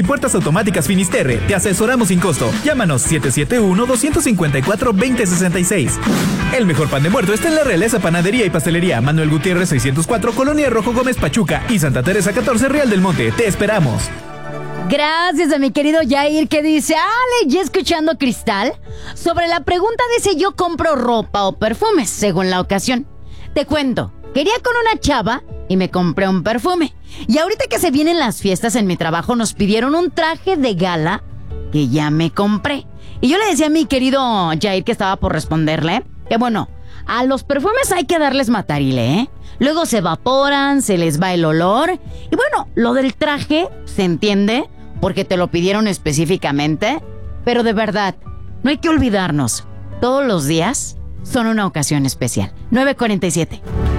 Puertas Automáticas Finisterre. Te asesoramos sin costo. Llámanos 771-254-2066. El mejor pan de muerto está en la Realeza Panadería y Pastelería. Manuel Gutiérrez 604, Colonia Rojo Gómez Pachuca y Santa Teresa 14, Real del Monte. Te esperamos. Gracias a mi querido Jair que dice, Ale, ya escuchando Cristal, sobre la pregunta de si yo compro ropa o perfumes según la ocasión. Te cuento, quería con una chava y me compré un perfume. Y ahorita que se vienen las fiestas en mi trabajo nos pidieron un traje de gala que ya me compré. Y yo le decía a mi querido Jair que estaba por responderle que bueno, a los perfumes hay que darles matarile, ¿eh? Luego se evaporan, se les va el olor. Y bueno, lo del traje se entiende porque te lo pidieron específicamente. Pero de verdad, no hay que olvidarnos. Todos los días son una ocasión especial. 9:47.